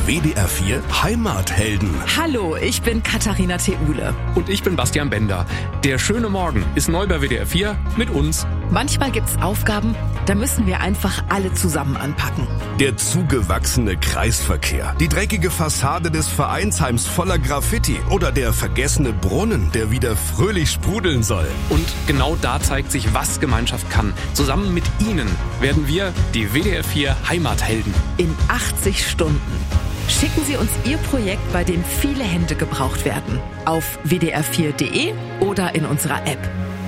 WDR 4 Heimathelden. Hallo, ich bin Katharina Theule. Und ich bin Bastian Bender. Der schöne Morgen ist neu bei WDR 4 mit uns. Manchmal gibt's Aufgaben, da müssen wir einfach alle zusammen anpacken. Der zugewachsene Kreisverkehr, die dreckige Fassade des Vereinsheims voller Graffiti oder der vergessene Brunnen, der wieder fröhlich sprudeln soll. Und genau da zeigt sich, was Gemeinschaft kann. Zusammen mit Ihnen werden wir die WDR 4 Heimathelden. In 80 Stunden. Schicken Sie uns Ihr Projekt, bei dem viele Hände gebraucht werden. Auf wdr4.de oder in unserer App.